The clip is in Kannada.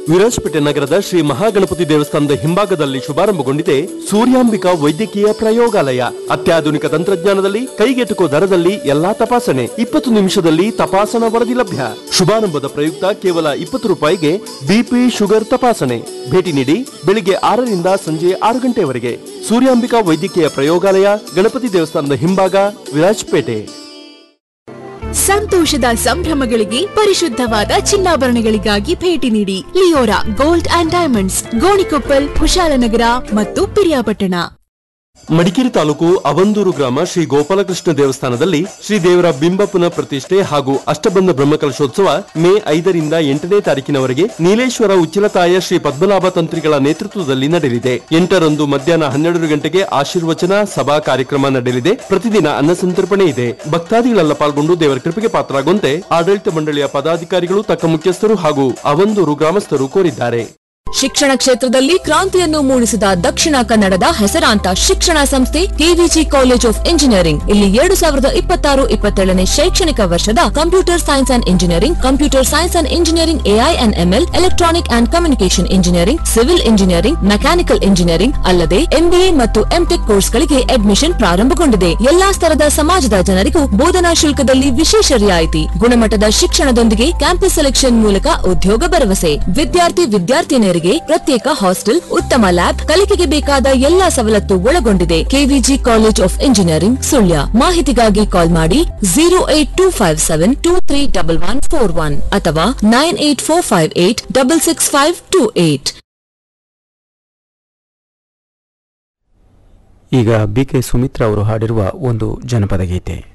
ವಿರಾಜಪೇಟೆ ನಗರದ ಶ್ರೀ ಮಹಾಗಣಪತಿ ದೇವಸ್ಥಾನದ ಹಿಂಭಾಗದಲ್ಲಿ ಶುಭಾರಂಭಗೊಂಡಿದೆ ಸೂರ್ಯಾಂಬಿಕಾ ವೈದ್ಯಕೀಯ ಪ್ರಯೋಗಾಲಯ. ಅತ್ಯಾಧುನಿಕ ತಂತ್ರಜ್ಞಾನದಲ್ಲಿ ಕೈಗೆಟುಕುವ ದರದಲ್ಲಿ ಎಲ್ಲಾ ತಪಾಸಣೆ, 20 ನಿಮಿಷದಲ್ಲಿ ತಪಾಸಣಾ ವರದಿ ಲಭ್ಯ. ಶುಭಾರಂಭದ ಪ್ರಯುಕ್ತ ಕೇವಲ 20 ರೂಪಾಯಿಗೆ ಬಿಪಿ ಶುಗರ್ ತಪಾಸಣೆ. ಭೇಟಿ ನೀಡಿ ಬೆಳಿಗ್ಗೆ 6 ರಿಂದ ಸಂಜೆ 6 ಗಂಟೆವರೆಗೆ. ಸೂರ್ಯಾಂಬಿಕಾ ವೈದ್ಯಕೀಯ ಪ್ರಯೋಗಾಲಯ, ಗಣಪತಿ ದೇವಸ್ಥಾನದ ಹಿಂಭಾಗ, ವಿರಾಜಪೇಟೆ. ಸಂತೋಷದ ಸಂಭ್ರಮಗಳಿಗೆ ಪರಿಶುದ್ಧವಾದ ಚಿನ್ನಾಭರಣಗಳಿಗಾಗಿ ಭೇಟಿ ನೀಡಿ Leora gold and diamonds, Gonikoppal, Kushalnagar ಮತ್ತು ಪಿರಿಯಾಪಟ್ಟಣ. ಮಡಿಕೇರಿ ತಾಲೂಕು ಅವಂದೂರು ಗ್ರಾಮ ಶ್ರೀ ಗೋಪಾಲಕೃಷ್ಣ ದೇವಸ್ಥಾನದಲ್ಲಿ ಶ್ರೀ ದೇವರ ಬಿಂಬ ಪುನಃ ಪ್ರತಿಷ್ಠೆ ಹಾಗೂ ಅಷ್ಟಬಂಧ ಬ್ರಹ್ಮಕಲಶೋತ್ಸವ ಮೇ 5 ರಿಂದ 8ನೇ ತಾರೀಕಿನವರೆಗೆ ನೀಲೇಶ್ವರ ಉಚ್ಚಿಲತಾಯ ಶ್ರೀ ಪದ್ಮನಾಭ ತಂತ್ರಿಗಳ ನೇತೃತ್ವದಲ್ಲಿ ನಡೆಯಲಿದೆ. 8ರಂದು ಮಧ್ಯಾಹ್ನ 12 ಗಂಟೆಗೆ ಆಶೀರ್ವಚನ ಸಭಾ ಕಾರ್ಯಕ್ರಮ ನಡೆಯಲಿದೆ. ಪ್ರತಿದಿನ ಅನ್ನ ಸಂತರ್ಪಣೆ ಇದೆ. ಭಕ್ತಾದಿಗಳೆಲ್ಲ ಪಾಲ್ಗೊಂಡು ದೇವರ ಕೃಪೆಗೆ ಪಾತ್ರರಾಗುವಂತೆ ಆಡಳಿತ ಮಂಡಳಿಯ ಪದಾಧಿಕಾರಿಗಳು, ತಕ್ಕ ಮುಖ್ಯಸ್ಥರು ಹಾಗೂ ಅವಂದೂರು ಗ್ರಾಮಸ್ಥರು ಕೋರಿದ್ದಾರೆ. ಶಿಕ್ಷಣ ಕ್ಷೇತ್ರದಲ್ಲಿ ಕ್ರಾಂತಿಯನ್ನು ಮೂಡಿಸಿದ ದಕ್ಷಿಣ ಕನ್ನಡದ ಹೆಸರಾಂತ ಶಿಕ್ಷಣ ಸಂಸ್ಥೆ ಕೆವಿಜಿ ಕಾಲೇಜ್ ಆಫ್ ಇಂಜಿನಿಯರಿಂಗ್. ಇಲ್ಲಿ 2026-27ನೇ ಶೈಕ್ಷಣಿಕ ವರ್ಷದ computer science and engineering, computer science and engineering, AI and ML, electronic and communication engineering, civil engineering, mechanical engineering ಅಲ್ಲದೆ ಎಂಬಿಎ ಮತ್ತು ಎಂಟೆಕ್ ಕೋರ್ಸ್ಗಳಿಗೆ ಅಡ್ಮಿಷನ್ ಪ್ರಾರಂಭಗೊಂಡಿದೆ. ಎಲ್ಲಾ ಸ್ತರದ ಸಮಾಜದ ಜನರಿಗೂ ಬೋಧನಾ ಶುಲ್ಕದಲ್ಲಿ ವಿಶೇಷ ರಿಯಾಯಿತಿ. ಗುಣಮಟ್ಟದ ಶಿಕ್ಷಣದೊಂದಿಗೆ ಕ್ಯಾಂಪಸ್ ಸೆಲೆಕ್ಷನ್ ಮೂಲಕ ಉದ್ಯೋಗ ಭರವಸೆ. ವಿದ್ಯಾರ್ಥಿನಿಯರಿಗೆ ಪ್ರತ್ಯೇಕ ಹಾಸ್ಟೆಲ್, ಉತ್ತಮ ಲ್ಯಾಬ್, ಕಲಿಕೆಗೆ ಬೇಕಾದ ಎಲ್ಲಾ ಸವಲತ್ತು ಒಳಗೊಂಡಿದೆ. KVG college of engineering, Sullia. ಮಾಹಿತಿಗಾಗಿ ಕಾಲ್ ಮಾಡಿ 08257231141 ಅಥವಾ 9845866528. ಈಗ ಬಿಕೆ ಸುಮಿತ್ರಾ ಅವರು ಹಾಡಿರುವ ಒಂದು ಜನಪದ ಗೀತೆ.